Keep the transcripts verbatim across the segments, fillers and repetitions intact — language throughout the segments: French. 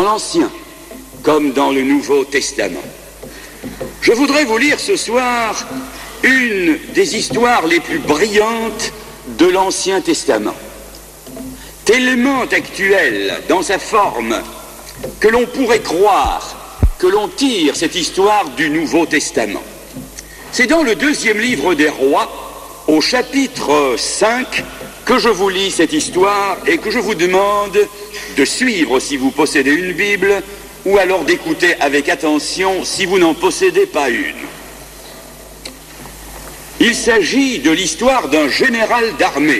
l'Ancien comme dans le Nouveau Testament. Je voudrais vous lire ce soir une des histoires les plus brillantes de l'Ancien Testament, tellement actuelle dans sa forme que l'on pourrait croire que l'on tire cette histoire du Nouveau Testament. C'est dans le deuxième livre des Rois, au chapitre cinq, que je vous lis cette histoire et que je vous demande de suivre si vous possédez une Bible ou alors d'écouter avec attention si vous n'en possédez pas une. Il s'agit de l'histoire d'un général d'armée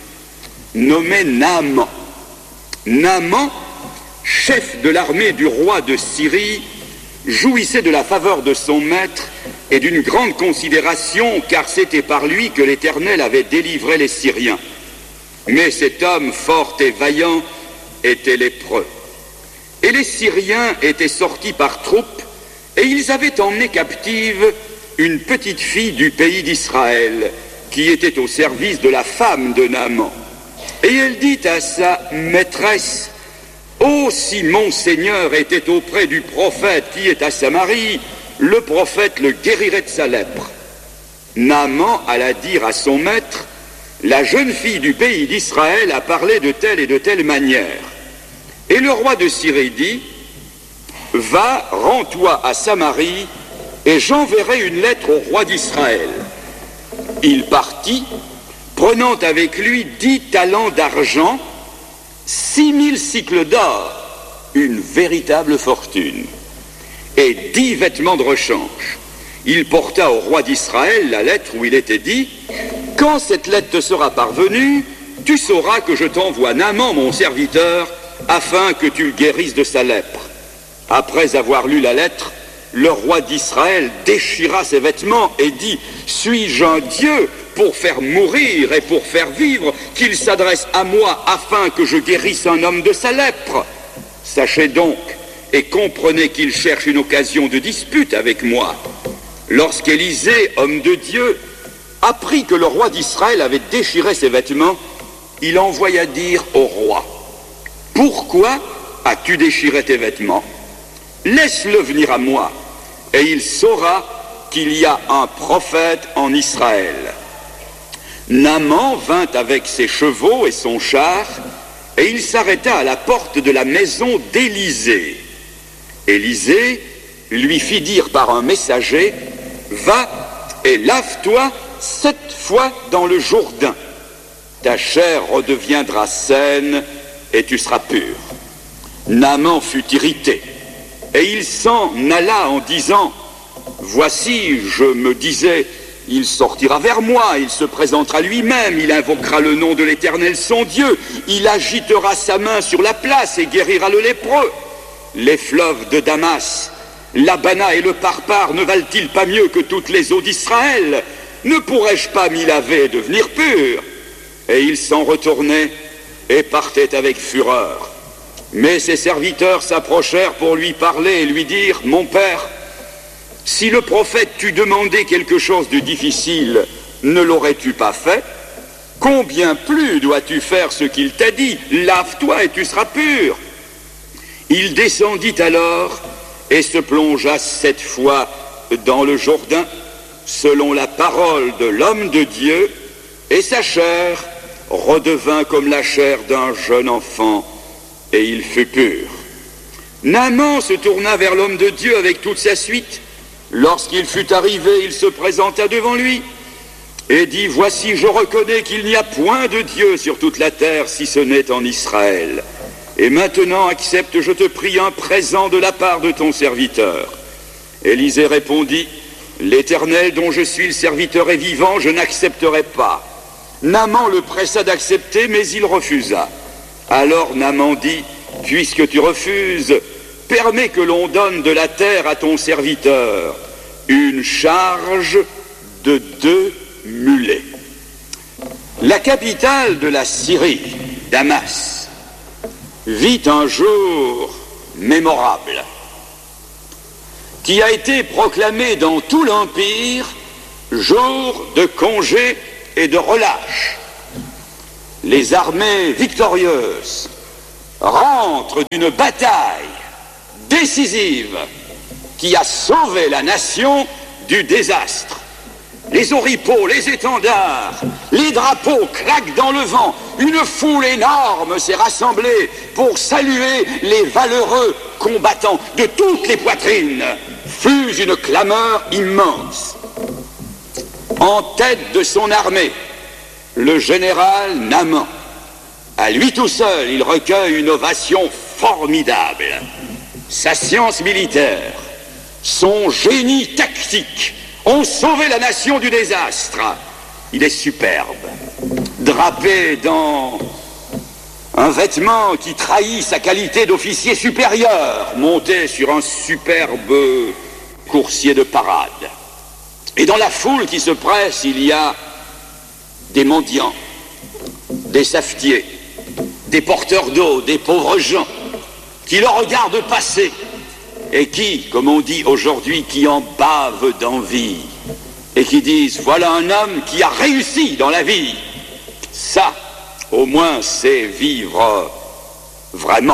nommé Naaman. Naaman, chef de l'armée du roi de Syrie, jouissait de la faveur de son maître et d'une grande considération, car c'était par lui que l'Éternel avait délivré les Syriens. Mais cet homme fort et vaillant était lépreux. Et les Syriens étaient sortis par troupes, et ils avaient emmené captive une petite fille du pays d'Israël, qui était au service de la femme de Naaman. Et elle dit à sa maîtresse: « Oh, si mon Seigneur était auprès du prophète qui est à Samarie, le prophète le guérirait de sa lèpre. » Naaman alla dire à son maître: « La jeune fille du pays d'Israël a parlé de telle et de telle manière. » Et le roi de Syrie dit: « Va, rends-toi à Samarie, et j'enverrai une lettre au roi d'Israël. » Il partit, prenant avec lui dix talents d'argent, six mille cycles d'or, une véritable fortune, et dix vêtements de rechange. Il porta au roi d'Israël la lettre où il était dit: « Quand cette lettre te sera parvenue, tu sauras que je t'envoie Naaman, mon serviteur, afin que tu le guérisses de sa lèpre. » Après avoir lu la lettre, le roi d'Israël déchira ses vêtements et dit: « Suis-je un Dieu pour faire mourir et pour faire vivre, qu'il s'adresse à moi afin que je guérisse un homme de sa lèpre? Sachez donc et comprenez qu'il cherche une occasion de dispute avec moi. » Lorsqu'Élisée, homme de Dieu, apprit que le roi d'Israël avait déchiré ses vêtements, il envoya dire au roi: « Pourquoi as-tu déchiré tes vêtements? Laisse-le venir à moi, et il saura qu'il y a un prophète en Israël. » Naaman vint avec ses chevaux et son char, et il s'arrêta à la porte de la maison d'Élisée. Élisée lui fit dire par un messager: « Va et lave-toi sept fois dans le Jourdain. Ta chair redeviendra saine et tu seras pur. » Naaman fut irrité, et il s'en alla en disant: « Voici, je me disais, il sortira vers moi, il se présentera lui-même, il invoquera le nom de l'Éternel son Dieu, il agitera sa main sur la place et guérira le lépreux. Les fleuves de Damas, l'Abana et le Parpar ne valent-ils pas mieux que toutes les eaux d'Israël? Ne pourrais-je pas m'y laver et devenir pur? » Et il s'en retournait et partait avec fureur. Mais ses serviteurs s'approchèrent pour lui parler et lui dire: « Mon père, si le prophète t'eût demandé quelque chose de difficile, ne l'aurais-tu pas fait? Combien plus dois-tu faire ce qu'il t'a dit? Lave-toi et tu seras pur. » Il descendit alors et se plongea sept fois dans le Jourdain, selon la parole de l'homme de Dieu, et sa chair redevint comme la chair d'un jeune enfant, et il fut pur. Naaman se tourna vers l'homme de Dieu avec toute sa suite. Lorsqu'il fut arrivé, il se présenta devant lui et dit: « Voici, je reconnais qu'il n'y a point de Dieu sur toute la terre si ce n'est en Israël. Et maintenant accepte, je te prie, un présent de la part de ton serviteur. » Élisée répondit: « L'Éternel dont je suis le serviteur est vivant, je n'accepterai pas. » Naaman le pressa d'accepter, mais il refusa. Alors Naaman dit: « Puisque tu refuses, permets que l'on donne de la terre à ton serviteur, une charge de deux mulets. » La capitale de la Syrie, Damas, vit un jour mémorable qui a été proclamé dans tout l'Empire jour de congé et de relâche. Les armées victorieuses rentrent d'une bataille décisive qui a sauvé la nation du désastre. Les oripeaux, les étendards, les drapeaux claquent dans le vent. Une foule énorme s'est rassemblée pour saluer les valeureux combattants. De toutes les poitrines fuse une clameur immense. En tête de son armée, le général Naman. À lui tout seul, il recueille une ovation formidable. Sa science militaire, son génie tactique ont sauvé la nation du désastre. Il est superbe, drapé dans un vêtement qui trahit sa qualité d'officier supérieur, monté sur un superbe coursier de parade. Et dans la foule qui se presse, il y a des mendiants, des savetiers, des porteurs d'eau, des pauvres gens qui le regardent passer et qui, comme on dit aujourd'hui, qui en bavent d'envie et qui disent « Voilà un homme qui a réussi dans la vie. Ça, au moins, c'est vivre vraiment. »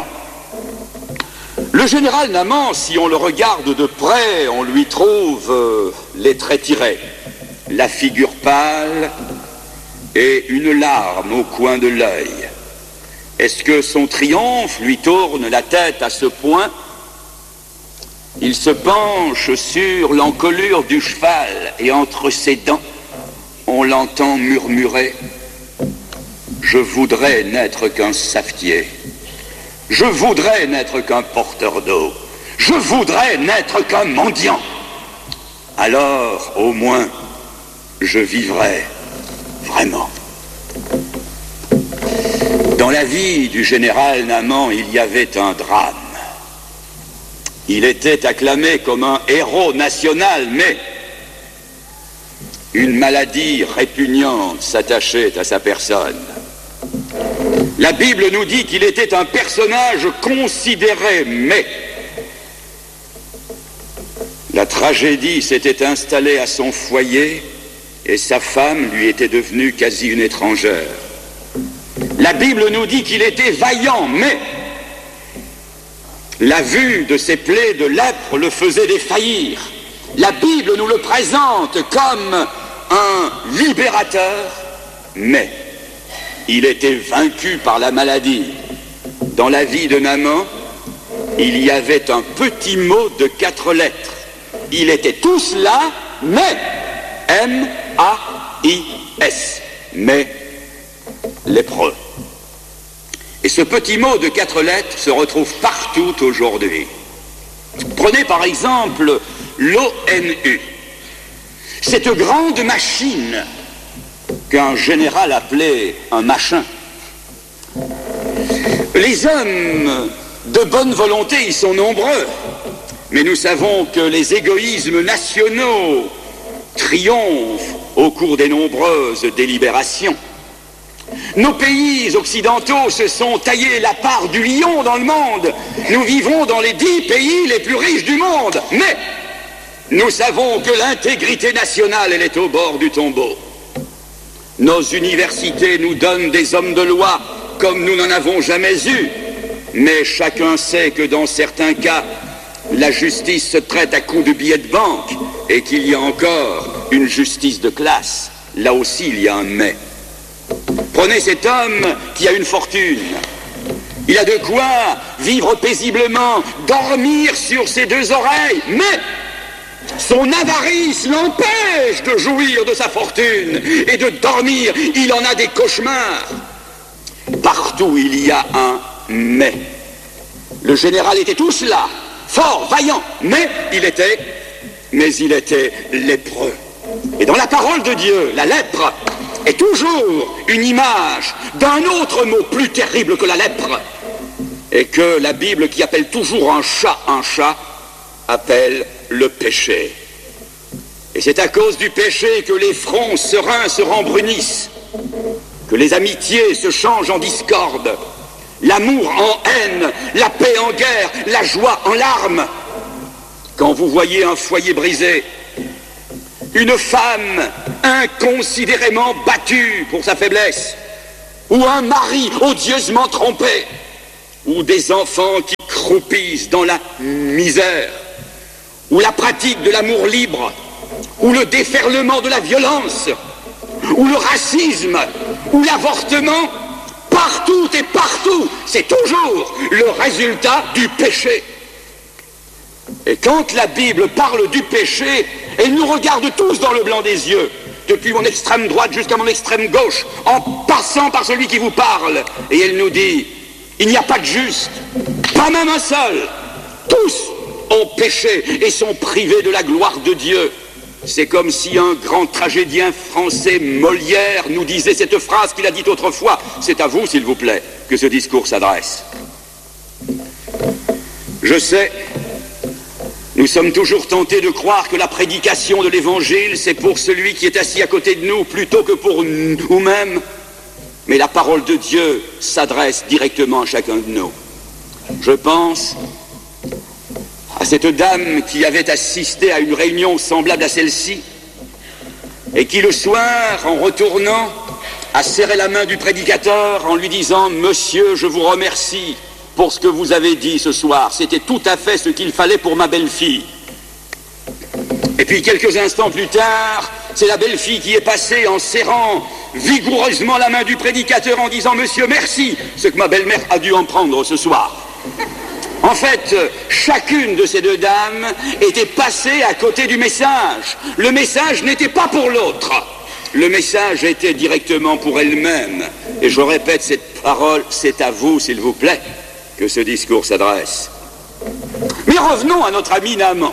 Le général Naman, si on le regarde de près, on lui trouve euh, les traits tirés, la figure pâle et une larme au coin de l'œil. Est-ce que son triomphe lui tourne la tête à ce point? Il se penche sur l'encolure du cheval et entre ses dents, on l'entend murmurer « Je voudrais n'être qu'un savetier. Je voudrais n'être qu'un porteur d'eau. Je voudrais n'être qu'un mendiant. Alors, au moins, je vivrais vraiment. » Dans la vie du général Naman, il y avait un drame. Il était acclamé comme un héros national, mais une maladie répugnante s'attachait à sa personne. La Bible nous dit qu'il était un personnage considéré, mais la tragédie s'était installée à son foyer et sa femme lui était devenue quasi une étrangère. La Bible nous dit qu'il était vaillant, mais la vue de ses plaies de lèpre le faisait défaillir. La Bible nous le présente comme un libérateur, mais il était vaincu par la maladie. Dans la vie de Naman, il y avait un petit mot de quatre lettres. Il était tout cela, mais M A I S, mais lépreux. Et ce petit mot de quatre lettres se retrouve partout aujourd'hui. Prenez par exemple l'ONU. Cette grande machine qu'un général appelait un machin. Les hommes de bonne volonté y sont nombreux, mais nous savons que les égoïsmes nationaux triomphent au cours des nombreuses délibérations. Nos pays occidentaux se sont taillés la part du lion dans le monde. Nous vivons dans les dix pays les plus riches du monde, mais nous savons que l'intégrité nationale, elle est au bord du tombeau. Nos universités nous donnent des hommes de loi comme nous n'en avons jamais eu, mais chacun sait que dans certains cas, la justice se traite à coups de billets de banque et qu'il y a encore une justice de classe. Là aussi, il y a un mais. Prenez cet homme qui a une fortune. Il a de quoi vivre paisiblement, dormir sur ses deux oreilles, mais son avarice l'empêche de jouir de sa fortune et de dormir. Il en a des cauchemars. Partout il y a un mais. Le général était tout cela, fort, vaillant, mais il était, mais il était lépreux. Et dans la parole de Dieu, la lèpre est toujours une image d'un autre mot plus terrible que la lèpre, et que la Bible, qui appelle toujours un chat un chat, appelle le péché. Et c'est à cause du péché que les fronts sereins se rembrunissent, que les amitiés se changent en discorde, l'amour en haine, la paix en guerre, la joie en larmes. Quand vous voyez un foyer brisé, une femme inconsidérément battue pour sa faiblesse, ou un mari odieusement trompé, ou des enfants qui croupissent dans la misère, ou la pratique de l'amour libre, ou le déferlement de la violence, ou le racisme, ou l'avortement, partout et partout, c'est toujours le résultat du péché. Et quand la Bible parle du péché, elle nous regarde tous dans le blanc des yeux, depuis mon extrême droite jusqu'à mon extrême gauche, en passant par celui qui vous parle. Et elle nous dit, il n'y a pas de juste, pas même un seul. Tous ont péché et sont privés de la gloire de Dieu. C'est comme si un grand tragédien français, Molière, nous disait cette phrase qu'il a dite autrefois. C'est à vous, s'il vous plaît, que ce discours s'adresse. Je sais, nous sommes toujours tentés de croire que la prédication de l'Évangile, c'est pour celui qui est assis à côté de nous, plutôt que pour nous-mêmes. Mais la parole de Dieu s'adresse directement à chacun de nous. Je pense à cette dame qui avait assisté à une réunion semblable à celle-ci, et qui le soir, en retournant, a serré la main du prédicateur en lui disant « Monsieur, je vous remercie pour ce que vous avez dit ce soir. C'était tout à fait ce qu'il fallait pour ma belle-fille. » Et puis quelques instants plus tard, c'est la belle-fille qui est passée en serrant vigoureusement la main du prédicateur en disant « Monsieur, merci, ce que ma belle-mère a dû en prendre ce soir. » En fait, chacune de ces deux dames était passée à côté du message. Le message n'était pas pour l'autre. Le message était directement pour elle-même. Et je répète cette parole, c'est à vous, s'il vous plaît, que ce discours s'adresse. Mais revenons à notre ami Naaman.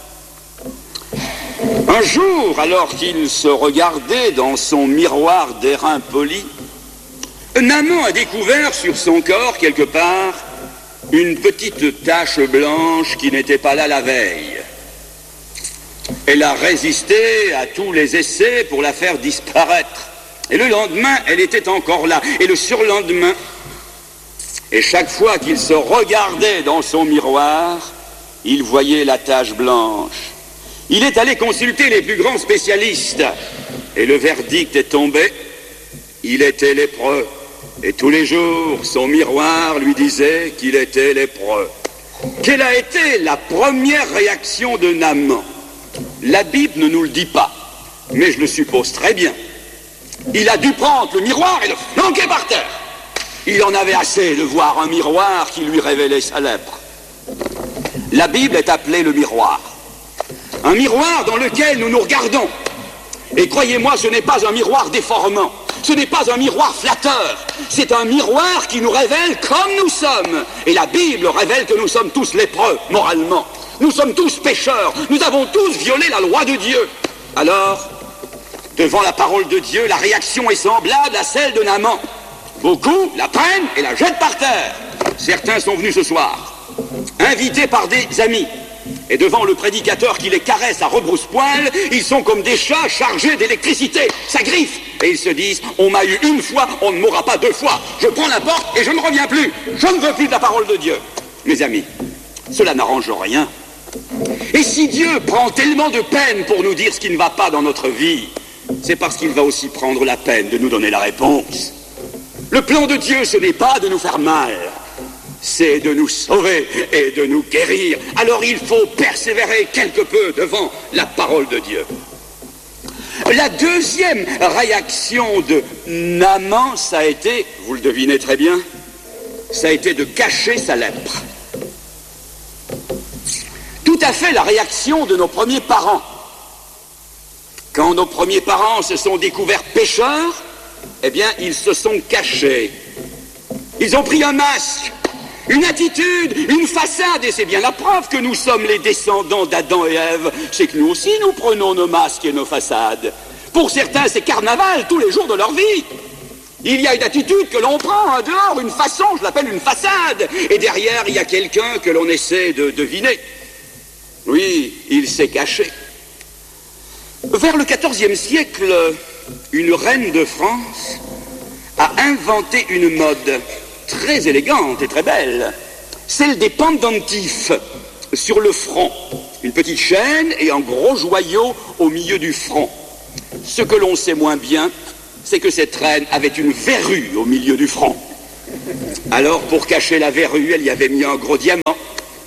Un jour, alors qu'il se regardait dans son miroir d'airain poli, Naaman a découvert sur son corps, quelque part, une petite tache blanche qui n'était pas là la veille. Elle a résisté à tous les essais pour la faire disparaître. Et le lendemain, elle était encore là. Et le surlendemain, et chaque fois qu'il se regardait dans son miroir, il voyait la tache blanche. Il est allé consulter les plus grands spécialistes. Et le verdict est tombé. Il était lépreux. Et tous les jours, son miroir lui disait qu'il était lépreux. Quelle a été la première réaction de Naaman? La Bible ne nous le dit pas, mais je le suppose très bien. Il a dû prendre le miroir et le flanquer par terre. Il en avait assez de voir un miroir qui lui révélait sa lèpre. La Bible est appelée le miroir. Un miroir dans lequel nous nous regardons. Et croyez-moi, ce n'est pas un miroir déformant. Ce n'est pas un miroir flatteur, c'est un miroir qui nous révèle comme nous sommes. Et la Bible révèle que nous sommes tous lépreux, moralement. Nous sommes tous pécheurs, nous avons tous violé la loi de Dieu. Alors, devant la parole de Dieu, la réaction est semblable à celle de Naaman. Beaucoup la prennent et la jettent par terre. Certains sont venus ce soir, invités par des amis. Et devant le prédicateur qui les caresse à rebrousse-poil, ils sont comme des chats chargés d'électricité. Ça griffe. Et ils se disent, on m'a eu une fois, on ne m'aura pas deux fois. Je prends la porte et je ne reviens plus. Je ne veux plus de la parole de Dieu. Mes amis, cela n'arrange rien. Et si Dieu prend tellement de peine pour nous dire ce qui ne va pas dans notre vie, c'est parce qu'il va aussi prendre la peine de nous donner la réponse. Le plan de Dieu, ce n'est pas de nous faire mal. C'est de nous sauver et de nous guérir. Alors il faut persévérer quelque peu devant la parole de Dieu. La deuxième réaction de Naaman, ça a été, vous le devinez très bien, ça a été de cacher sa lèpre. Tout à fait la réaction de nos premiers parents. Quand nos premiers parents se sont découverts pécheurs, eh bien, ils se sont cachés. Ils ont pris un masque. Une attitude, une façade, et c'est bien la preuve que nous sommes les descendants d'Adam et Ève, c'est que nous aussi nous prenons nos masques et nos façades. Pour certains, c'est carnaval tous les jours de leur vie. Il y a une attitude que l'on prend, un dehors, une façon, je l'appelle une façade, et derrière, il y a quelqu'un que l'on essaie de deviner. Oui, il s'est caché. Vers le quatorzième siècle, une reine de France a inventé une mode très élégante et très belle, celle des pendentifs sur le front, une petite chaîne et un gros joyau au milieu du front. Ce que l'on sait moins bien, c'est que cette reine avait une verrue au milieu du front. Alors, pour cacher la verrue, elle y avait mis un gros diamant,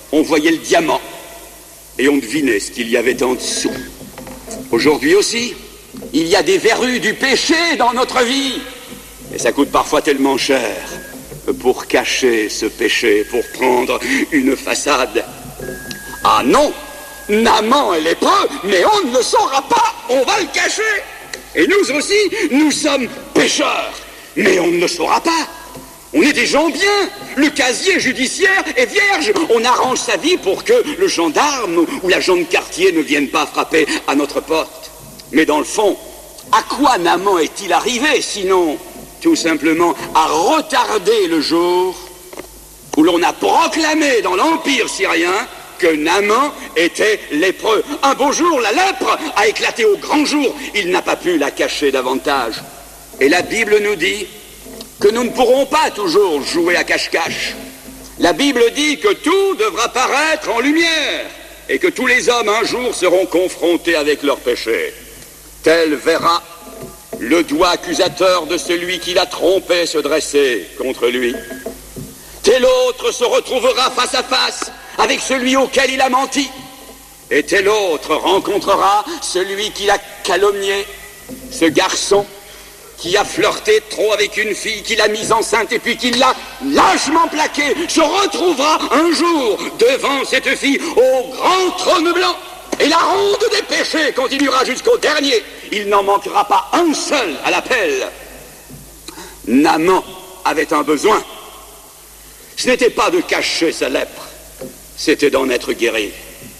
on voyait le diamant et on devinait ce qu'il y avait en dessous. Aujourd'hui aussi, il y a des verrues du péché dans notre vie. Et ça coûte parfois tellement cher pour cacher ce péché, pour prendre une façade. Ah non, Naaman est lépreux, mais on ne le saura pas, on va le cacher. Et nous aussi, nous sommes pécheurs, mais on ne le saura pas. On est des gens bien, le casier judiciaire est vierge, on arrange sa vie pour que le gendarme ou l'agent de quartier ne vienne pas frapper à notre porte. Mais dans le fond, à quoi Naaman est-il arrivé, sinon tout simplement à retarder le jour où l'on a proclamé dans l'Empire syrien que Naaman était lépreux. Un beau jour, la lèpre a éclaté au grand jour, il n'a pas pu la cacher davantage. Et la Bible nous dit que nous ne pourrons pas toujours jouer à cache-cache. La Bible dit que tout devra paraître en lumière et que tous les hommes un jour seront confrontés avec leurs péchés. Tel verra le doigt accusateur de celui qui l'a trompé se dresser contre lui. Tel autre se retrouvera face à face avec celui auquel il a menti. Et tel autre rencontrera celui qui l'a calomnié, ce garçon qui a flirté trop avec une fille, qui l'a mise enceinte et puis qui l'a lâchement plaquée, se retrouvera un jour devant cette fille au grand trône blanc. Et la ronde des péchés continuera jusqu'au dernier. Il n'en manquera pas un seul à l'appel. Naaman avait un besoin. Ce n'était pas de cacher sa lèpre, c'était d'en être guéri.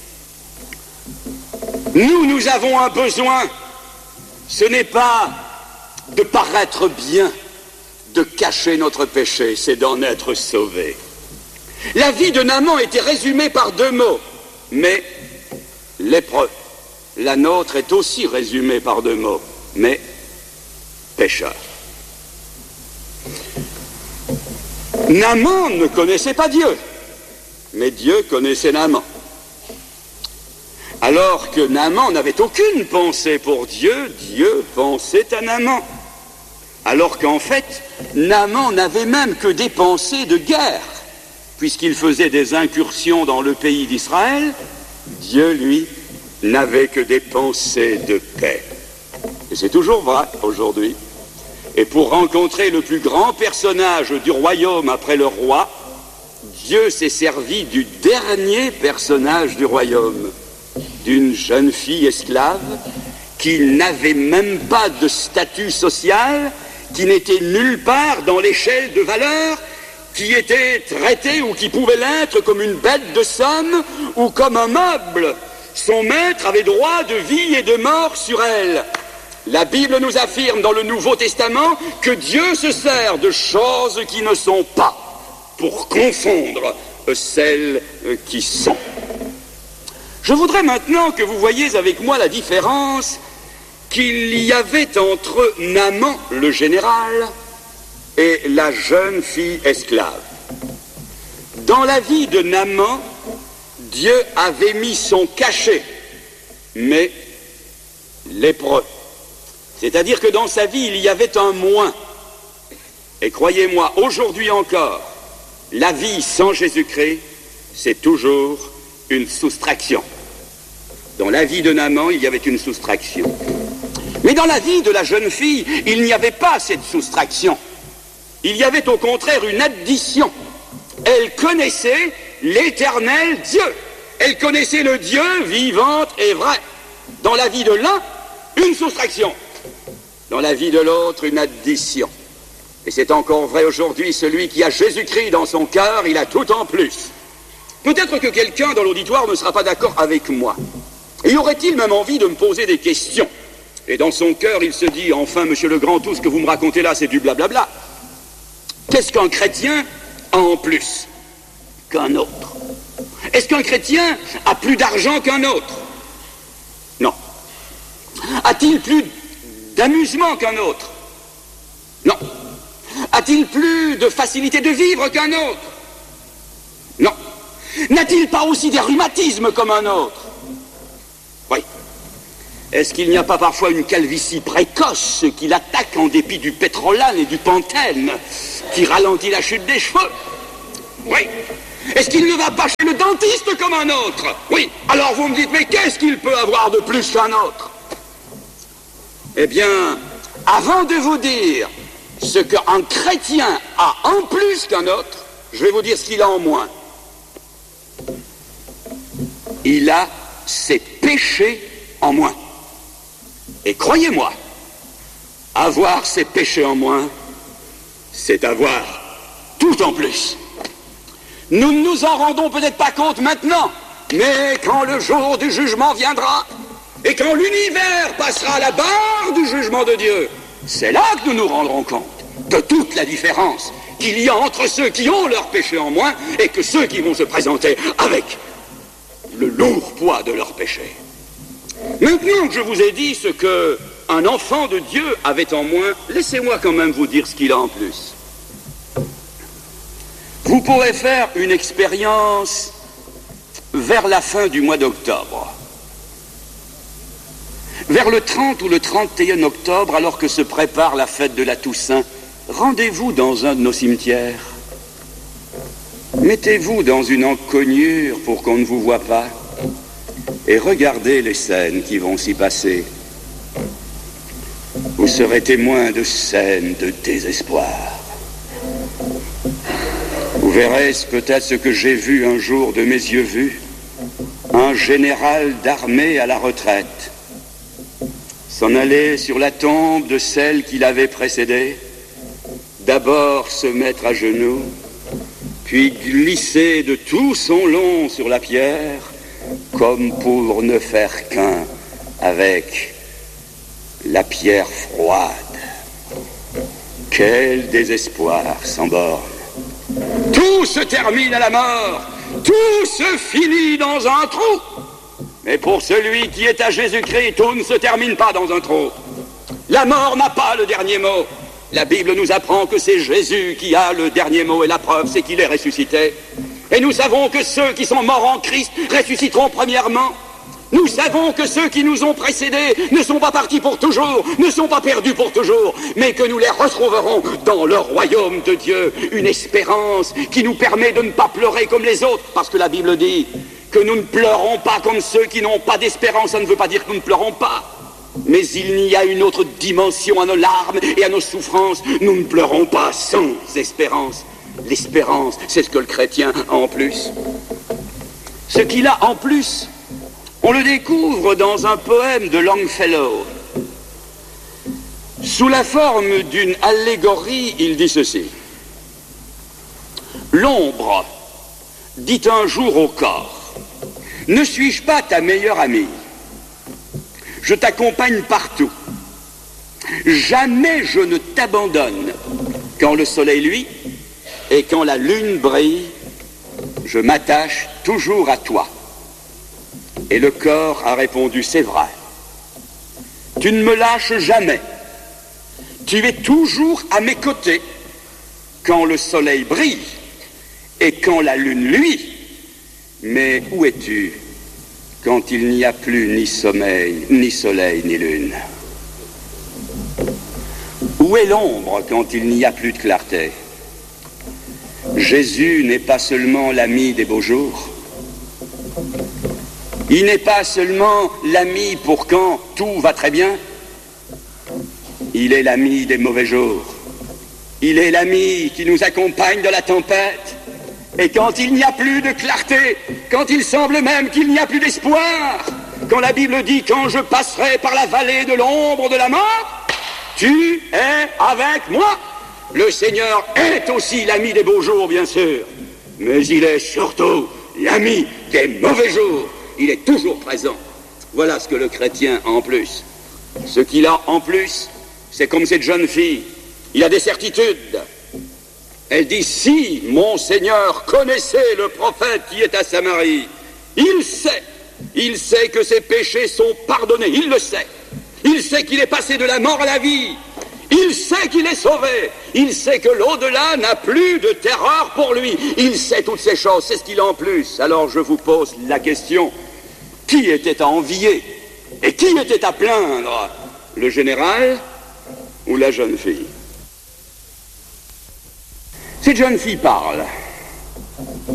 Nous, nous avons un besoin. Ce n'est pas de paraître bien, de cacher notre péché, c'est d'en être sauvé. La vie de Naaman était résumée par deux mots, mais lépreux. La nôtre est aussi résumée par deux mots, mais pécheur. Naaman ne connaissait pas Dieu, mais Dieu connaissait Naaman. Alors que Naaman n'avait aucune pensée pour Dieu, Dieu pensait à Naaman. Alors qu'en fait, Naaman n'avait même que des pensées de guerre, puisqu'il faisait des incursions dans le pays d'Israël. Dieu, lui, n'avait que des pensées de paix. Et c'est toujours vrai aujourd'hui. Et pour rencontrer le plus grand personnage du royaume après le roi, Dieu s'est servi du dernier personnage du royaume, d'une jeune fille esclave qui n'avait même pas de statut social, qui n'était nulle part dans l'échelle de valeur, qui était traitée ou qui pouvait l'être comme une bête de somme ou comme un meuble. Son maître avait droit de vie et de mort sur elle. La Bible nous affirme dans le Nouveau Testament que Dieu se sert de choses qui ne sont pas pour confondre celles qui sont. Je voudrais maintenant que vous voyiez avec moi la différence qu'il y avait entre Naaman, le général, et la jeune fille esclave. Dans la vie de Naaman, Dieu avait mis son cachet, mais lépreux. C'est-à-dire que dans sa vie, il y avait un moins. Et croyez-moi, aujourd'hui encore, la vie sans Jésus-Christ, c'est toujours une soustraction. Dans la vie de Naaman, il y avait une soustraction. Mais dans la vie de la jeune fille, il n'y avait pas cette soustraction. Il y avait au contraire une addition. Elle connaissait l'éternel Dieu. Elle connaissait le Dieu vivant et vrai. Dans la vie de l'un, une soustraction. Dans la vie de l'autre, une addition. Et c'est encore vrai aujourd'hui, celui qui a Jésus-Christ dans son cœur, il a tout en plus. Peut-être que quelqu'un dans l'auditoire ne sera pas d'accord avec moi. Et aurait-il même envie de me poser des questions? Et dans son cœur, il se dit, enfin, monsieur Legrand, tout ce que vous me racontez là, c'est du blablabla. Qu'est-ce qu'un chrétien a en plus qu'un autre? Est-ce qu'un chrétien a plus d'argent qu'un autre? Non. A-t-il plus d'amusement qu'un autre? Non. A-t-il plus de facilité de vivre qu'un autre? Non. N'a-t-il pas aussi des rhumatismes comme un autre? Oui. Est-ce qu'il n'y a pas parfois une calvitie précoce qui l'attaque en dépit du pétrolane et du pantène, qui ralentit la chute des cheveux? Oui. Est-ce qu'il ne va pas chez le dentiste comme un autre? Oui. Alors vous me dites, mais qu'est-ce qu'il peut avoir de plus qu'un autre? Eh bien, avant de vous dire ce qu'un chrétien a en plus qu'un autre, je vais vous dire ce qu'il a en moins. Il a ses péchés en moins. Et croyez-moi, avoir ses péchés en moins, c'est avoir tout en plus. Nous ne nous en rendons peut-être pas compte maintenant, mais quand le jour du jugement viendra, et quand l'univers passera à la barre du jugement de Dieu, c'est là que nous nous rendrons compte de toute la différence qu'il y a entre ceux qui ont leur péché en moins et que ceux qui vont se présenter avec le lourd poids de leur péché. Maintenant que je vous ai dit ce qu'un enfant de Dieu avait en moins, laissez-moi quand même vous dire ce qu'il a en plus. Vous pourrez faire une expérience vers la fin du mois d'octobre. Vers le trente ou le trente et un octobre, alors que se prépare la fête de la Toussaint, rendez-vous dans un de nos cimetières. Mettez-vous dans une encoignure pour qu'on ne vous voie pas et regardez les scènes qui vont s'y passer. Vous serez témoin de scènes de désespoir. Vous verrez peut-être ce que j'ai vu un jour de mes yeux vus, un général d'armée à la retraite s'en aller sur la tombe de celle qui l'avait précédée, d'abord se mettre à genoux, puis glisser de tout son long sur la pierre, comme pour ne faire qu'un avec la pierre froide. Quel désespoir sans borne! Tout se termine à la mort, tout se finit dans un trou. Mais pour celui qui est à Jésus-Christ, tout ne se termine pas dans un trou. La mort n'a pas le dernier mot. La Bible nous apprend que c'est Jésus qui a le dernier mot et la preuve, c'est qu'il est ressuscité. Et nous savons que ceux qui sont morts en Christ ressusciteront premièrement. Nous savons que ceux qui nous ont précédés ne sont pas partis pour toujours, ne sont pas perdus pour toujours, mais que nous les retrouverons dans le royaume de Dieu. Une espérance qui nous permet de ne pas pleurer comme les autres, parce que la Bible dit que nous ne pleurons pas comme ceux qui n'ont pas d'espérance. Ça ne veut pas dire que nous ne pleurons pas. Mais il y a une autre dimension à nos larmes et à nos souffrances. Nous ne pleurons pas sans espérance. L'espérance, c'est ce que le chrétien a en plus. Ce qu'il a en plus, on le découvre dans un poème de Longfellow. Sous la forme d'une allégorie, il dit ceci. L'ombre dit un jour au corps, « Ne suis-je pas ta meilleure amie? Je t'accompagne partout. Jamais je ne t'abandonne. Quand le soleil luit et quand la lune brille, je m'attache toujours à toi. » Et le corps a répondu, « C'est vrai. Tu ne me lâches jamais. Tu es toujours à mes côtés quand le soleil brille et quand la lune luit. Mais où es-tu quand il n'y a plus ni sommeil, ni soleil, ni lune? Où est l'ombre quand il n'y a plus de clarté? Jésus n'est pas seulement l'ami des beaux jours. Il n'est pas seulement l'ami pour quand tout va très bien. Il est l'ami des mauvais jours. Il est l'ami qui nous accompagne dans la tempête. Et quand il n'y a plus de clarté, quand il semble même qu'il n'y a plus d'espoir, quand la Bible dit « Quand je passerai par la vallée de l'ombre de la mort, tu es avec moi ». Le Seigneur est aussi l'ami des beaux jours, bien sûr, mais il est surtout l'ami des mauvais jours. Il est toujours présent. Voilà ce que le chrétien a en plus. Ce qu'il a en plus, c'est comme cette jeune fille. Il a des certitudes. Elle dit, si mon Seigneur connaissait le prophète qui est à Samarie, il sait, il sait que ses péchés sont pardonnés, il le sait. Il sait qu'il est passé de la mort à la vie. Il sait qu'il est sauvé. Il sait que l'au-delà n'a plus de terreur pour lui. Il sait toutes ces choses, c'est ce qu'il a en plus. Alors je vous pose la question, qui était à envier et qui était à plaindre? Le général ou la jeune fille? Cette jeune fille parle.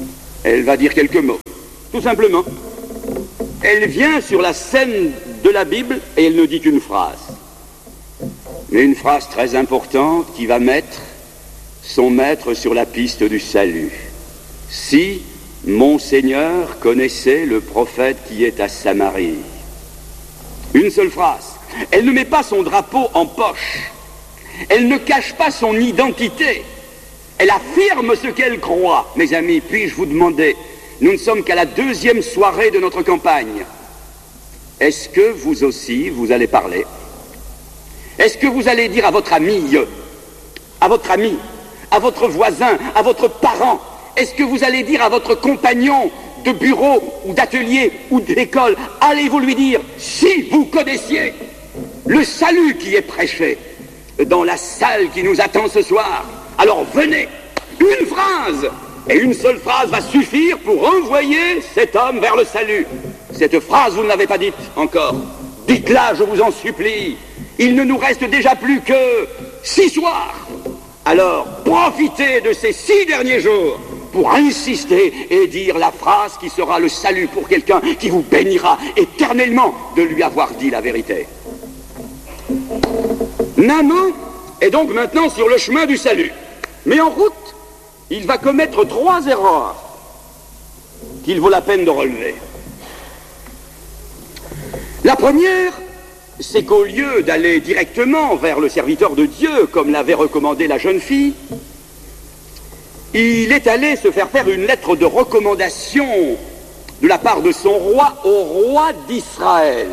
Elle va dire quelques mots, tout simplement. Elle vient sur la scène de la Bible et elle ne dit qu'une phrase. Mais une phrase très importante qui va mettre son maître sur la piste du salut. Si mon Seigneur connaissait le prophète qui est à Samarie. Une seule phrase. Elle ne met pas son drapeau en poche. Elle ne cache pas son identité. Elle affirme ce qu'elle croit. Mes amis, puis-je vous demander, nous ne sommes qu'à la deuxième soirée de notre campagne. Est-ce que vous aussi, vous allez parler? Est-ce que vous allez dire à votre ami, à votre ami, à votre voisin, à votre parent, est-ce que vous allez dire à votre compagnon de bureau ou d'atelier ou d'école, allez-vous lui dire, si vous connaissiez le salut qui est prêché dans la salle qui nous attend ce soir, alors venez, une phrase, et une seule phrase va suffire pour envoyer cet homme vers le salut. Cette phrase, vous ne l'avez pas dite encore. Dites-la, je vous en supplie. Il ne nous reste déjà plus que six soirs. Alors, profitez de ces six derniers jours pour insister et dire la phrase qui sera le salut pour quelqu'un qui vous bénira éternellement de lui avoir dit la vérité. Naaman est donc maintenant sur le chemin du salut. Mais en route, il va commettre trois erreurs qu'il vaut la peine de relever. La première, c'est qu'au lieu d'aller directement vers le serviteur de Dieu, comme l'avait recommandé la jeune fille, il est allé se faire faire une lettre de recommandation de la part de son roi au roi d'Israël.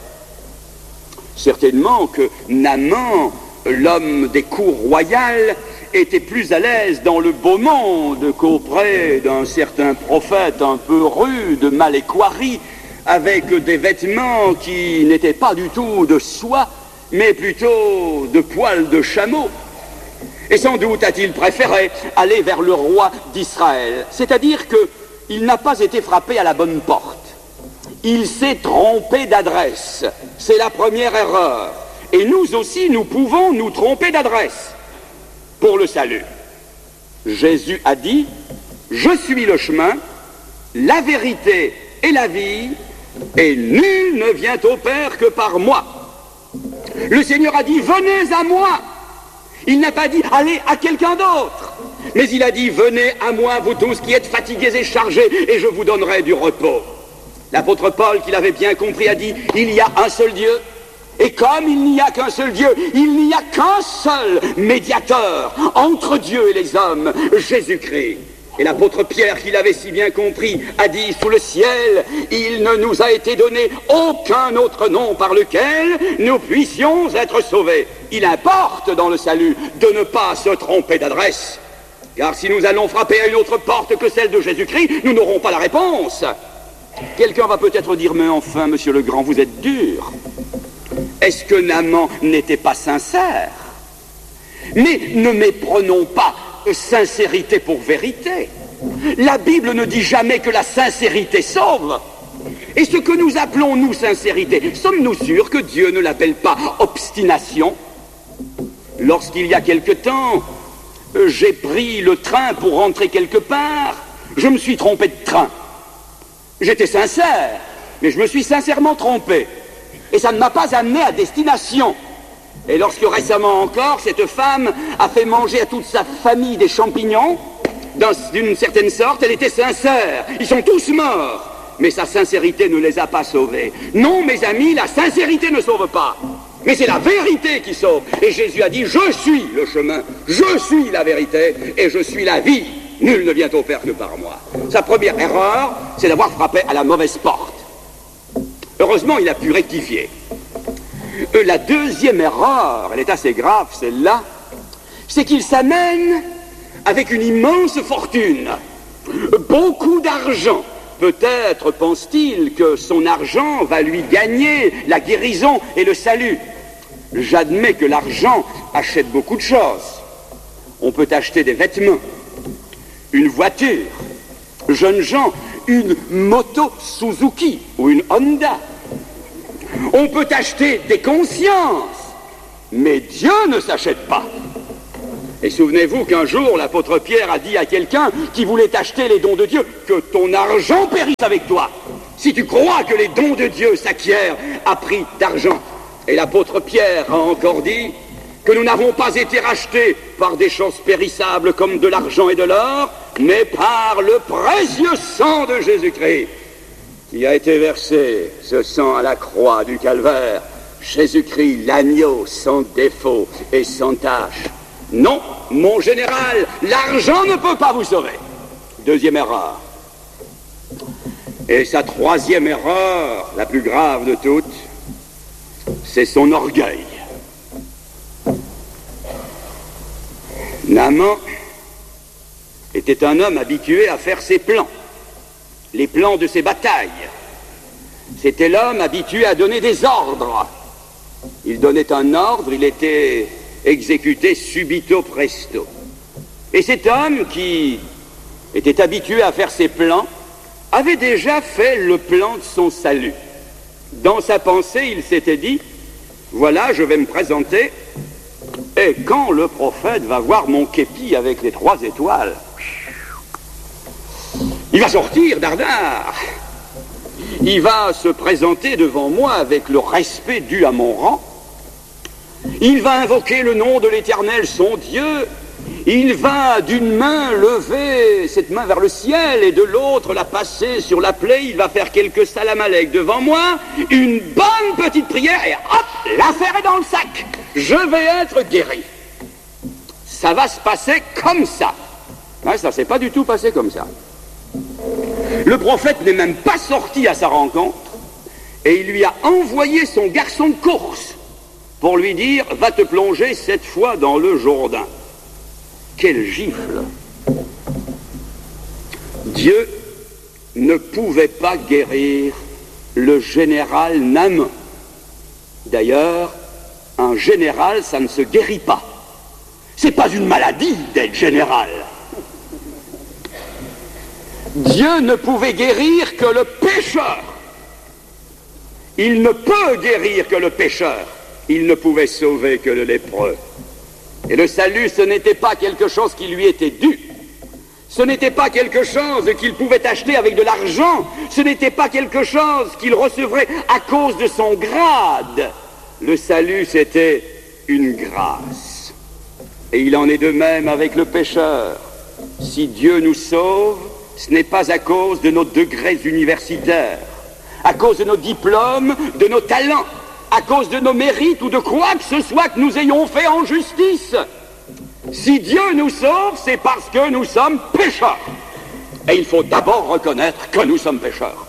Certainement que Naaman, l'homme des cours royales, était plus à l'aise dans le beau monde qu'auprès d'un certain prophète un peu rude, mal équarri, avec des vêtements qui n'étaient pas du tout de soie, mais plutôt de poils de chameau. Et sans doute a-t-il préféré aller vers le roi d'Israël. C'est-à-dire qu'il n'a pas été frappé à la bonne porte. Il s'est trompé d'adresse. C'est la première erreur. Et nous aussi, nous pouvons nous tromper d'adresse pour le salut. Jésus a dit, « Je suis le chemin, la vérité et la vie, et nul ne vient au Père que par moi. » Le Seigneur a dit, « Venez à moi !» Il n'a pas dit, « Allez à quelqu'un d'autre !» Mais il a dit, « Venez à moi, vous tous qui êtes fatigués et chargés, et je vous donnerai du repos. » L'apôtre Paul, qui l'avait bien compris, a dit, « Il y a un seul Dieu, et comme il n'y a qu'un seul Dieu, il n'y a qu'un seul médiateur entre Dieu et les hommes, Jésus-Christ. » Et l'apôtre Pierre, qui l'avait si bien compris, a dit, « Sous le ciel, il ne nous a été donné aucun autre nom par lequel nous puissions être sauvés. » Il importe dans le salut de ne pas se tromper d'adresse. Car si nous allons frapper à une autre porte que celle de Jésus-Christ, nous n'aurons pas la réponse. Quelqu'un va peut-être dire, « Mais enfin, monsieur le grand, vous êtes dur. » Est-ce que Naaman n'était pas sincère? Mais ne méprenons pas sincérité pour vérité. La Bible ne dit jamais que la sincérité sauve. Et ce que nous appelons, nous, sincérité, sommes-nous sûrs que Dieu ne l'appelle pas obstination? Lorsqu'il y a quelque temps, j'ai pris le train pour rentrer quelque part, je me suis trompé de train. J'étais sincère, mais je me suis sincèrement trompé. Et ça ne m'a pas amené à destination. Et lorsque récemment encore, cette femme a fait manger à toute sa famille des champignons, d'une certaine sorte, elle était sincère. Ils sont tous morts. Mais sa sincérité ne les a pas sauvés. Non, mes amis, la sincérité ne sauve pas. Mais c'est la vérité qui sauve. Et Jésus a dit, je suis le chemin, je suis la vérité, et je suis la vie. Nul ne vient au Père que par moi. Sa première erreur, c'est d'avoir frappé à la mauvaise porte. Heureusement, il a pu rectifier. Euh, la deuxième erreur, elle est assez grave, celle-là, c'est qu'il s'amène avec une immense fortune, beaucoup d'argent. Peut-être pense-t-il que son argent va lui gagner la guérison et le salut. J'admets que l'argent achète beaucoup de choses. On peut acheter des vêtements, une voiture, jeunes gens, une moto Suzuki ou une Honda. On peut acheter des consciences, mais Dieu ne s'achète pas. Et souvenez-vous qu'un jour, l'apôtre Pierre a dit à quelqu'un qui voulait acheter les dons de Dieu que ton argent périsse avec toi. Si tu crois que les dons de Dieu s'acquièrent à prix d'argent. Et l'apôtre Pierre a encore dit que nous n'avons pas été rachetés par des choses périssables comme de l'argent et de l'or, mais par le précieux sang de Jésus-Christ qui a été versé, ce sang à la croix du calvaire. Jésus-Christ, l'agneau sans défaut et sans tache. Non, mon général, l'argent ne peut pas vous sauver. Deuxième erreur. Et sa troisième erreur, la plus grave de toutes, c'est son orgueil. Naaman était un homme habitué à faire ses plans, les plans de ses batailles. C'était l'homme habitué à donner des ordres. Il donnait un ordre, il était exécuté subito presto. Et cet homme qui était habitué à faire ses plans avait déjà fait le plan de son salut. Dans sa pensée, il s'était dit, voilà, je vais me présenter, et quand le prophète va voir mon képi avec les trois étoiles, il va sortir dardard. Il va se présenter devant moi avec le respect dû à mon rang. Il va invoquer le nom de l'Éternel, son Dieu. Il va d'une main lever cette main vers le ciel et de l'autre la passer sur la plaie. Il va faire quelques salam-aleik devant moi, une bonne petite prière et hop, l'affaire est dans le sac. Je vais être guéri. Ça va se passer comme ça. Ouais, ça ne s'est pas du tout passé comme ça. Le prophète n'est même pas sorti à sa rencontre et il lui a envoyé son garçon de course pour lui dire « Va te plonger cette fois dans le Jourdain ». Quelle gifle! Dieu ne pouvait pas guérir le général Naaman. D'ailleurs, un général, ça ne se guérit pas. C'est pas une maladie d'être général. Dieu ne pouvait guérir que le pécheur. Il ne peut guérir que le pécheur. Il ne pouvait sauver que le lépreux. Et le salut, ce n'était pas quelque chose qui lui était dû. Ce n'était pas quelque chose qu'il pouvait acheter avec de l'argent. Ce n'était pas quelque chose qu'il recevrait à cause de son grade. Le salut, c'était une grâce. Et il en est de même avec le pécheur. Si Dieu nous sauve, ce n'est pas à cause de nos degrés universitaires, à cause de nos diplômes, de nos talents, à cause de nos mérites ou de quoi que ce soit que nous ayons fait en justice. Si Dieu nous sauve, c'est parce que nous sommes pécheurs. Et il faut d'abord reconnaître que nous sommes pécheurs.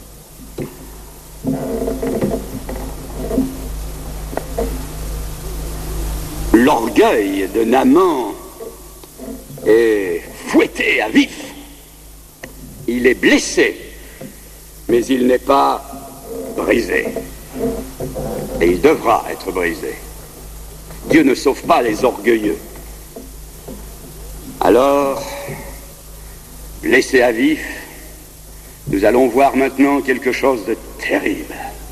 L'orgueil de Naaman est fouetté à vif. Il est blessé, mais il n'est pas brisé. Et il devra être brisé. Dieu ne sauve pas les orgueilleux. Alors, blessé à vif, nous allons voir maintenant quelque chose de terrible.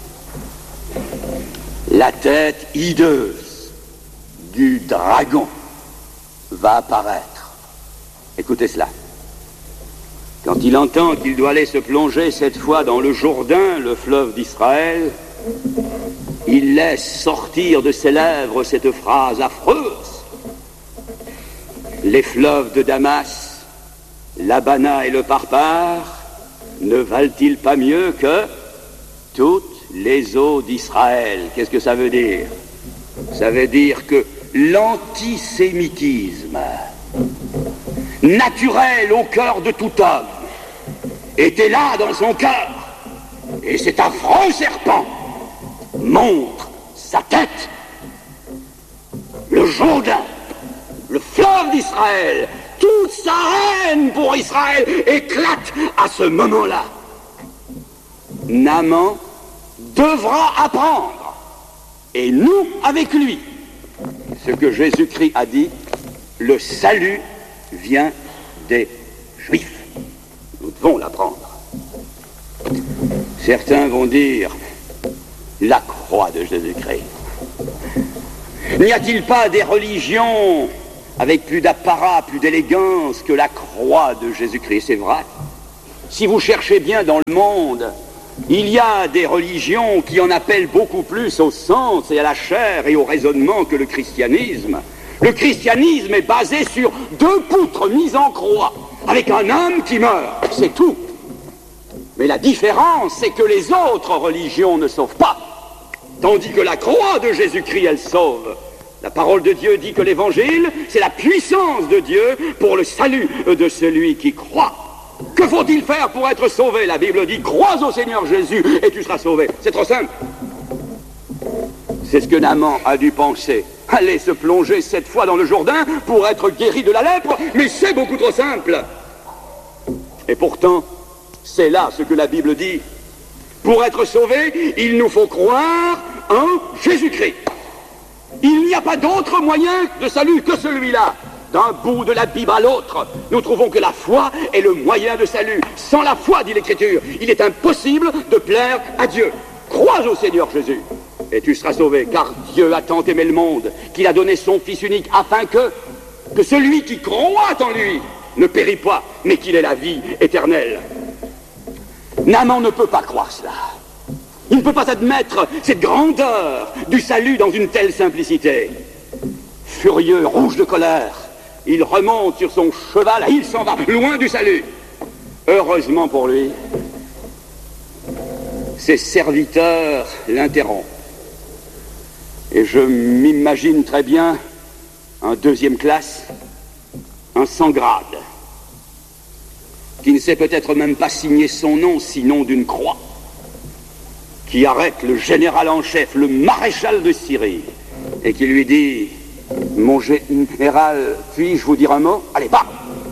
La tête hideuse du dragon va apparaître. Écoutez cela. Quand il entend qu'il doit aller se plonger cette fois dans le Jourdain, le fleuve d'Israël, il laisse sortir de ses lèvres cette phrase affreuse. Les fleuves de Damas, l'Abana et le Parpar, ne valent-ils pas mieux que toutes les eaux d'Israël? Qu'est-ce que ça veut dire? Ça veut dire que l'antisémitisme, naturel au cœur de tout homme, était là dans son cœur. Et cet affreux serpent montre sa tête. Le Jourdain, le fleuve d'Israël, toute sa haine pour Israël éclate à ce moment-là. Naaman devra apprendre, et nous avec lui, ce que Jésus-Christ a dit, le salut vient des Juifs. Nous devons l'apprendre. Certains vont dire la croix de Jésus-Christ. N'y a-t-il pas des religions avec plus d'apparat, plus d'élégance que la croix de Jésus-Christ. C'est vrai. Si vous cherchez bien dans le monde, il y a des religions qui en appellent beaucoup plus au sens et à la chair et au raisonnement que le christianisme. Le christianisme est basé sur deux poutres mises en croix, avec un homme qui meurt, c'est tout. Mais la différence, c'est que les autres religions ne sauvent pas, tandis que la croix de Jésus-Christ, elle sauve. La parole de Dieu dit que l'évangile, c'est la puissance de Dieu pour le salut de celui qui croit. Que faut-il faire pour être sauvé? La Bible dit, crois au Seigneur Jésus et tu seras sauvé. C'est trop simple. C'est ce que Naaman a dû penser. Aller se plonger sept fois dans le Jourdain pour être guéri de la lèpre, mais c'est beaucoup trop simple. Et pourtant, c'est là ce que la Bible dit. Pour être sauvé, il nous faut croire en Jésus-Christ. Il n'y a pas d'autre moyen de salut que celui-là. D'un bout de la Bible à l'autre, nous trouvons que la foi est le moyen de salut. Sans la foi, dit l'Écriture, il est impossible de plaire à Dieu. Crois au Seigneur Jésus et tu seras sauvé, car Dieu a tant aimé le monde qu'il a donné son Fils unique afin que, que celui qui croit en lui ne périt pas, mais qu'il ait la vie éternelle. Naaman ne peut pas croire cela. Il ne peut pas admettre cette grandeur du salut dans une telle simplicité. Furieux, rouge de colère, il remonte sur son cheval et il s'en va, loin du salut. Heureusement pour lui, ses serviteurs l'interrompent. Et je m'imagine très bien un deuxième classe, un sans grade, qui ne sait peut-être même pas signer son nom, sinon d'une croix, qui arrête le général en chef, le maréchal de Syrie, et qui lui dit: mon général, puis-je vous dire un mot? Allez, pas.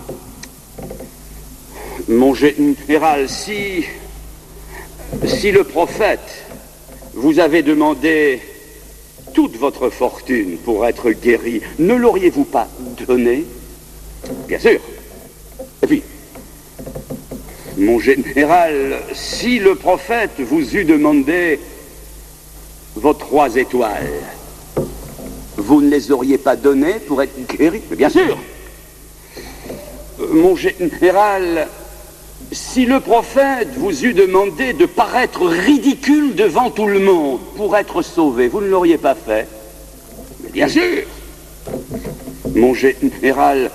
Mon général, si, si le prophète vous avait demandé toute votre fortune pour être guéri, ne l'auriez-vous pas donné? Bien sûr. Et puis, mon général, si le prophète vous eût demandé vos trois étoiles, vous ne les auriez pas données pour être guéri? Mais bien sûr. Mon général, si le prophète vous eût demandé de paraître ridicule devant tout le monde pour être sauvé, vous ne l'auriez pas fait? Mais bien sûr. Mon général,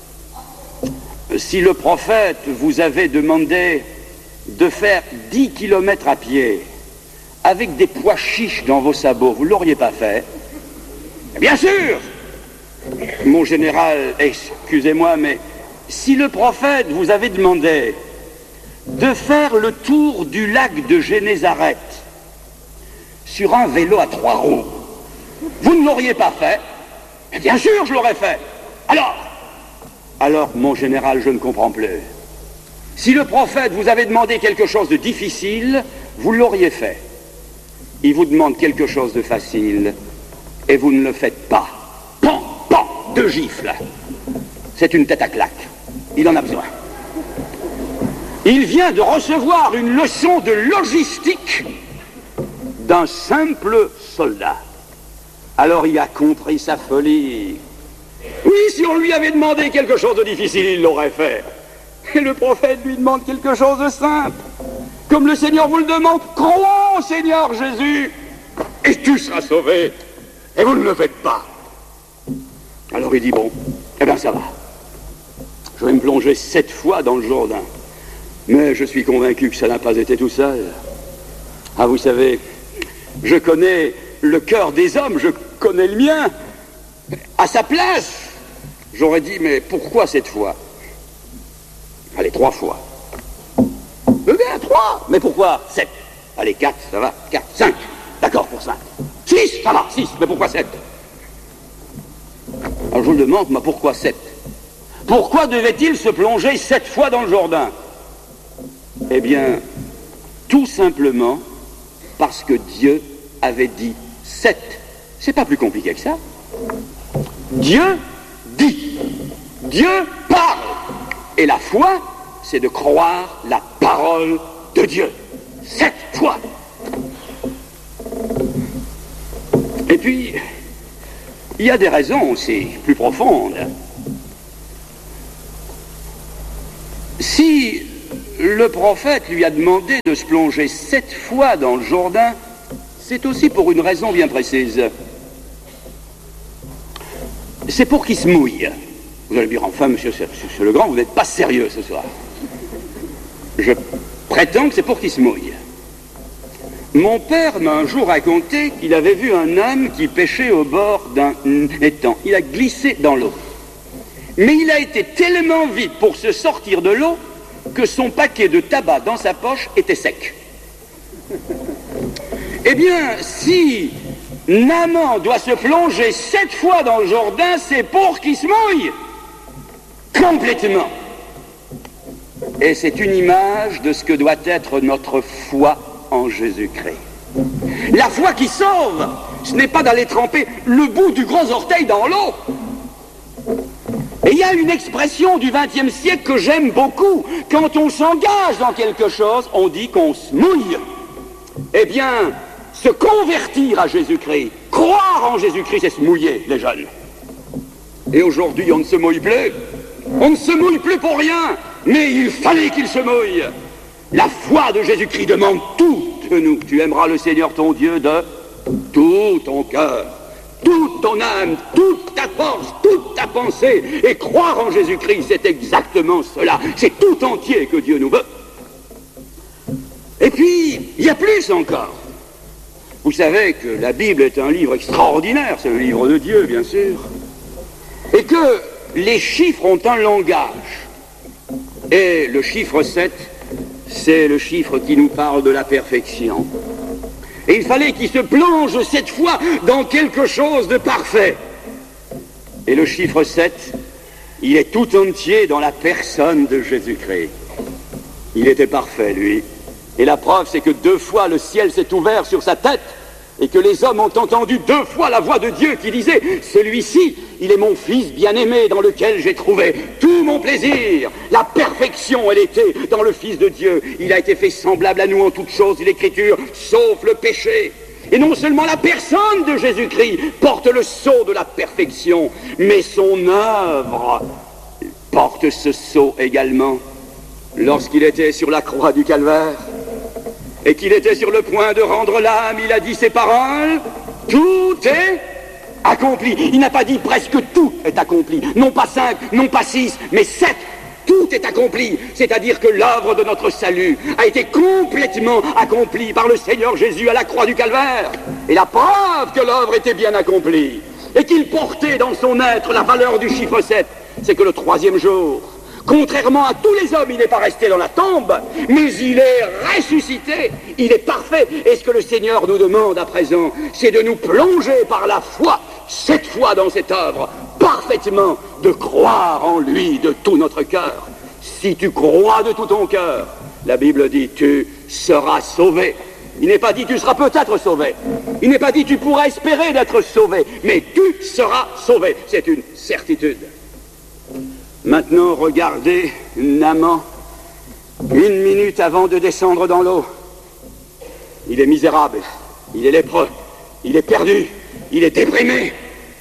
si le prophète vous avait demandé de faire dix kilomètres à pied avec des pois chiches dans vos sabots, vous ne l'auriez pas fait? Bien sûr. Mon général, excusez-moi, mais si le prophète vous avait demandé de faire le tour du lac de Génézareth sur un vélo à trois roues, vous ne l'auriez pas fait? Bien sûr, je l'aurais fait. Alors, alors, mon général, je ne comprends plus. Si le prophète vous avait demandé quelque chose de difficile, vous l'auriez fait. Il vous demande quelque chose de facile, et vous ne le faites pas. Pan, pan, deux gifles. C'est une tête à claque. Il en a besoin. Il vient de recevoir une leçon de logistique d'un simple soldat. Alors il a compris sa folie. Oui, si on lui avait demandé quelque chose de difficile, il l'aurait fait. Et le prophète lui demande quelque chose de simple. Comme le Seigneur vous le demande, crois au Seigneur Jésus, et tu seras sauvé. Et vous ne le faites pas. Alors il dit, bon, eh bien ça va. Je vais me plonger sept fois dans le Jourdain. Mais je suis convaincu que ça n'a pas été tout seul. Ah, vous savez, je connais le cœur des hommes, je connais le mien. À sa place, j'aurais dit, mais pourquoi cette fois? Allez, trois fois. Eh bien, trois. Mais pourquoi sept? Allez, quatre, ça va. Quatre, cinq. D'accord pour cinq. Six, ça va. Six. Mais pourquoi sept? Alors je vous le demande, mais pourquoi sept? Pourquoi devait-il se plonger sept fois dans le Jourdain? Eh bien, tout simplement parce que Dieu avait dit sept. C'est pas plus compliqué que ça. Dieu dit. Dieu parle. Et la foi, c'est de croire la parole de Dieu. Sept fois. Et puis, Il y a des raisons aussi plus profondes. Si le prophète lui a demandé de se plonger sept fois dans le Jourdain, c'est aussi pour une raison bien précise. C'est pour qu'il se mouille. Vous allez me dire, enfin, monsieur, monsieur Legrand, vous n'êtes pas sérieux ce soir. Je prétends que c'est pour qu'il se mouille. Mon père m'a un jour raconté qu'il avait vu un homme qui pêchait au bord d'un étang. Il a glissé dans l'eau. Mais il a été tellement vite pour se sortir de l'eau que son paquet de tabac dans sa poche était sec. Eh bien, si Naaman doit se plonger sept fois dans le Jourdain, c'est pour qu'il se mouille complètement. Et c'est une image de ce que doit être notre foi en Jésus-Christ. La foi qui sauve, ce n'est pas d'aller tremper le bout du gros orteil dans l'eau. Et il y a une expression du vingtième siècle que j'aime beaucoup. Quand on s'engage dans quelque chose, on dit qu'on se mouille. Eh bien, se convertir à Jésus-Christ, croire en Jésus-Christ, c'est se mouiller, les jeunes. Et aujourd'hui, on ne se mouille plus. On ne se mouille plus pour rien, mais il fallait qu'il se mouille. La foi de Jésus-Christ demande tout de nous. Tu aimeras le Seigneur ton Dieu de tout ton cœur, toute ton âme, toute ta force, toute ta pensée. Et croire en Jésus-Christ, c'est exactement cela. C'est tout entier que Dieu nous veut. Et puis, il y a plus encore. Vous savez que la Bible est un livre extraordinaire, c'est un livre de Dieu, bien sûr. Et que les chiffres ont un langage. Et le chiffre sept, c'est le chiffre qui nous parle de la perfection. Et il fallait qu'il se plonge cette fois dans quelque chose de parfait. Et le chiffre sept, il est tout entier dans la personne de Jésus-Christ. Il était parfait, lui. Et la preuve, c'est que deux fois le ciel s'est ouvert sur sa tête et que les hommes ont entendu deux fois la voix de Dieu qui disait « Celui-ci, il est mon fils bien-aimé dans lequel j'ai trouvé tout mon plaisir. » La perfection, elle était dans le Fils de Dieu. Il a été fait semblable à nous en toutes choses, dit l'Écriture, sauf le péché. Et non seulement la personne de Jésus-Christ porte le sceau de la perfection, mais son œuvre porte ce sceau également. Lorsqu'il était sur la croix du Calvaire, et qu'il était sur le point de rendre l'âme, il a dit ces paroles, « Tout est accompli. » Il n'a pas dit « presque tout est accompli ». Non pas cinq, non pas six, mais sept. Tout est accompli. C'est-à-dire que l'œuvre de notre salut a été complètement accomplie par le Seigneur Jésus à la croix du Calvaire. Et la preuve que l'œuvre était bien accomplie, et qu'il portait dans son être la valeur du chiffre sept, c'est que le troisième jour, contrairement à tous les hommes, il n'est pas resté dans la tombe, mais il est ressuscité, il est parfait. Et ce que le Seigneur nous demande à présent, c'est de nous plonger par la foi, cette fois dans cette œuvre, parfaitement, de croire en lui de tout notre cœur. Si tu crois de tout ton cœur, la Bible dit, tu seras sauvé. Il n'est pas dit tu seras peut-être sauvé. Il n'est pas dit tu pourras espérer d'être sauvé, mais tu seras sauvé. C'est une certitude. Maintenant, regardez Naaman, une minute avant de descendre dans l'eau. Il est misérable, il est lépreux, il est perdu, il est déprimé.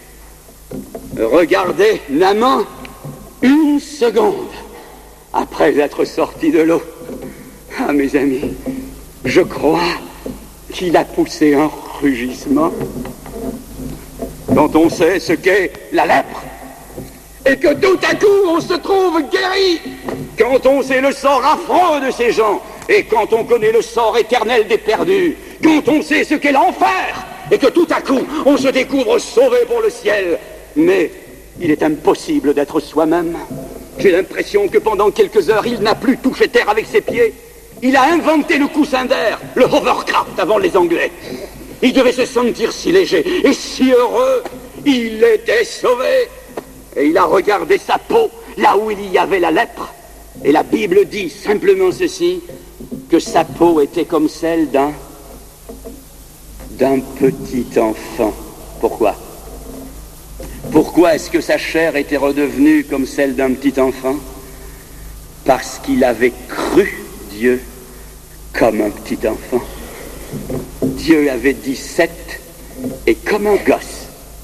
Regardez Naaman, une seconde après être sorti de l'eau. Ah, mes amis, je crois qu'il a poussé un rugissement. Quand on sait ce qu'est la lèpre, et que tout à coup on se trouve guéri, quand on sait le sort affreux de ces gens, et quand on connaît le sort éternel des perdus, quand on sait ce qu'est l'enfer, et que tout à coup on se découvre sauvé pour le ciel, mais il est impossible d'être soi-même. J'ai l'impression que pendant quelques heures il n'a plus touché terre avec ses pieds. Il a inventé le coussin d'air, le hovercraft avant les Anglais. Il devait se sentir si léger et si heureux. Il était sauvé. Et il a regardé sa peau, là où il y avait la lèpre. Et la Bible dit simplement ceci, que sa peau était comme celle d'un d'un petit enfant. Pourquoi? Pourquoi est-ce que sa chair était redevenue comme celle d'un petit enfant? Parce qu'il avait cru Dieu comme un petit enfant. Dieu avait dit sept, et comme un gosse,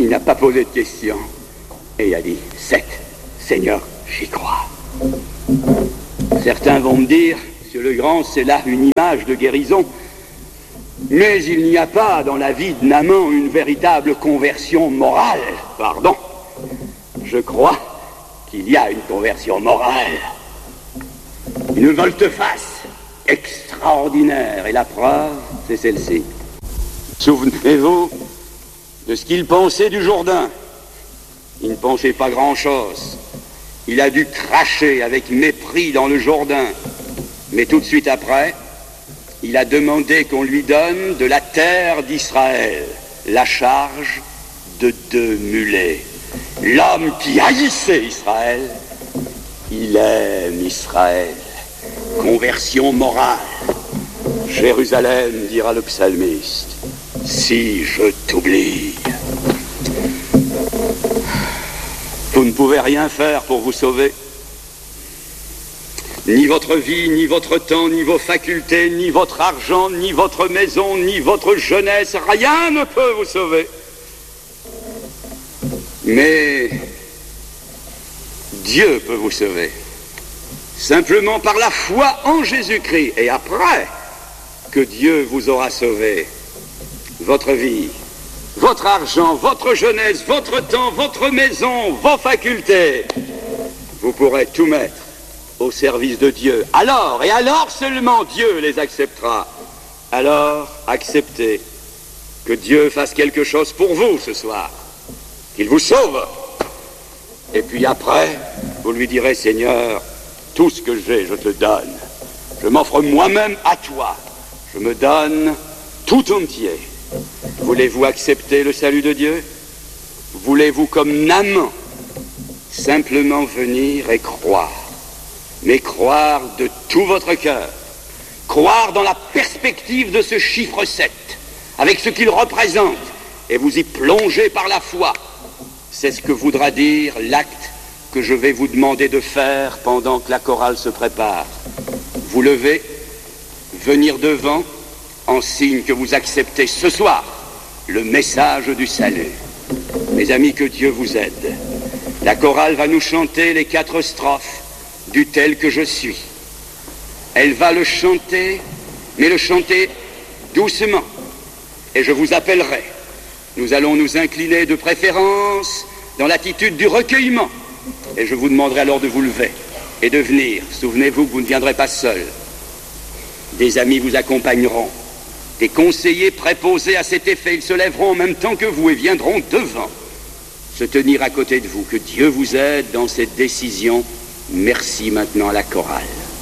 Il n'a pas posé de question. Et il a dit, sept, Seigneur, j'y crois. Certains vont me dire, Monsieur Legrand, c'est là une image de guérison. Mais il n'y a pas dans la vie de Naaman une véritable conversion morale. Pardon. Je crois qu'il y a une conversion morale. Une volte-face extraordinaire. Et la preuve, c'est celle-ci. Souvenez-vous de ce qu'il pensait du Jourdain. Il ne pensait pas grand-chose. Il a dû cracher avec mépris dans le Jourdain. Mais tout de suite après, il a demandé qu'on lui donne de la terre d'Israël, la charge de deux mulets. L'homme qui haïssait Israël, il aime Israël. Conversion morale. Jérusalem, dira le psalmiste, si je t'oublie. Vous ne pouvez rien faire pour vous sauver. Ni votre vie, ni votre temps, ni vos facultés, ni votre argent, ni votre maison, ni votre jeunesse, rien ne peut vous sauver. Mais Dieu peut vous sauver. Simplement par la foi en Jésus-Christ. Et après que Dieu vous aura sauvé, votre vie, votre argent, votre jeunesse, votre temps, votre maison, vos facultés, vous pourrez tout mettre au service de Dieu. Alors, et alors seulement Dieu les acceptera. Alors, acceptez que Dieu fasse quelque chose pour vous ce soir, qu'il vous sauve. Et puis après, vous lui direz, Seigneur, tout ce que j'ai, je te le donne. Je m'offre moi-même à toi. Je me donne tout entier. Voulez-vous accepter le salut de Dieu? Voulez-vous, comme Naaman, simplement venir et croire? Mais croire de tout votre cœur. Croire dans la perspective de ce chiffre sept, avec ce qu'il représente, et vous y plonger par la foi. C'est ce que voudra dire l'acte que je vais vous demander de faire pendant que la chorale se prépare. Vous levez, venir devant, en signe que vous acceptez ce soir le message du salut. Mes amis, que Dieu vous aide. La chorale va nous chanter les quatre strophes du tel que je suis. Elle va le chanter, mais le chanter doucement. Et je vous appellerai. Nous allons nous incliner de préférence dans l'attitude du recueillement. Et je vous demanderai alors de vous lever et de venir. Souvenez-vous que vous ne viendrez pas seul. Des amis vous accompagneront. Des conseillers préposés à cet effet, ils se lèveront en même temps que vous et viendront devant se tenir à côté de vous. Que Dieu vous aide dans cette décision. Merci maintenant à la chorale.